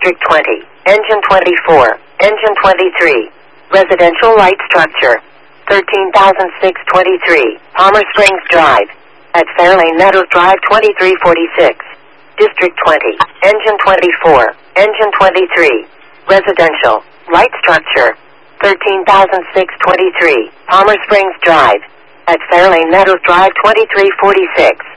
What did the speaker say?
District 20, Engine 24, Engine 23. Residential light structure. 13,623, Palmer Springs Drive. At Fairlane Meadows Drive 2346. District 20, Engine 24, Engine 23. Residential light structure. 13,623, Palmer Springs Drive. At Fairlane Meadows Drive 2346.